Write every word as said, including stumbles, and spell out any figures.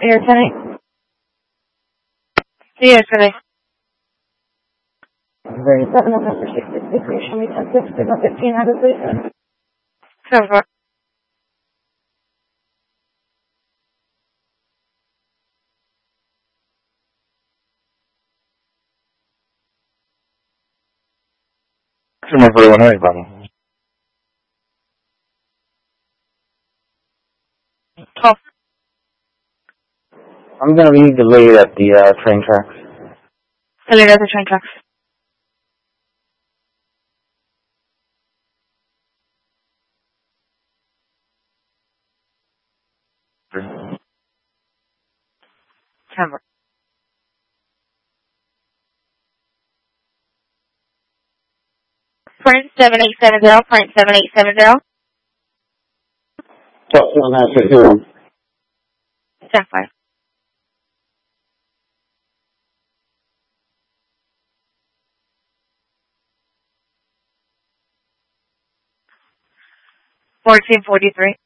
Air ten eight. See you yesterday. Very seven November six six six three. Show me ten six signal fifteen out of please. Seven four. Customer forty-one hundred, Bravo. twelve. I'm going to be delayed at the uh, train tracks. Delayed at the train tracks. September. Print seven eight seven zero. Print seven eight seven zero. twelve nine six zero. Stand five. Fourteen forty three.